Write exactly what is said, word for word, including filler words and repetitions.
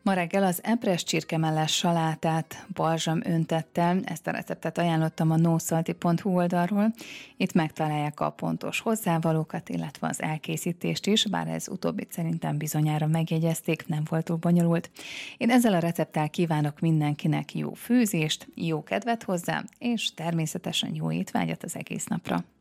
Ma reggel az epres csirkemelles salátát balzsam öntettel, ezt a receptet ajánlottam a nószalti pont hu oldalról. Itt megtalálják a pontos hozzávalókat, illetve az elkészítést is, bár ez utóbbit szerintem bizonyára megjegyezték, nem volt túl bonyolult. Én ezzel a recepttel kívánok mindenkinek jó főzést, jó kedvet hozzá, és természetesen jó étvágyat az egész napra.